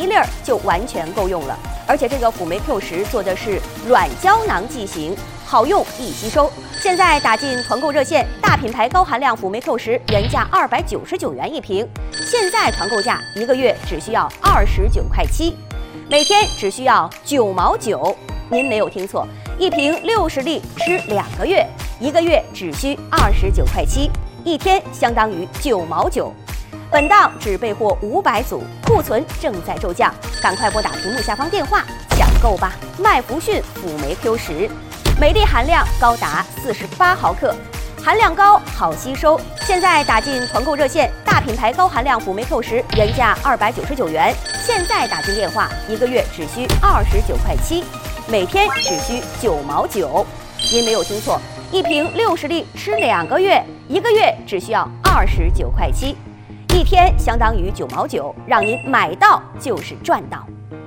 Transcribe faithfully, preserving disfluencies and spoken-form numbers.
一粒儿就完全够用了。而且这个辅酶 Q 十做的是软胶囊剂型，好用易吸收。现在打进团购热线，大品牌高含量辅酶 Q 十原价二百九十九元一瓶，现在团购价一个月只需要二十九块七，每天只需要九毛九。您没有听错，一瓶六十粒吃两个月，一个月只需二十九块七，一天相当于九毛九。本档只备货五百组，库存正在骤降，赶快拨打屏幕下方电话抢购吧！麦弗逊辅酶 Q 十，每粒含量高达四十八毫克，含量高，好吸收。现在打进团购热线，大品牌高含量辅酶 Q 十原价二百九十九元，现在打进电话，一个月只需二十九块七，每天只需九毛九。您没有听错，一瓶六十粒吃两个月，一个月只需要二十九块七。一天相当于九毛九，让您买到就是赚到。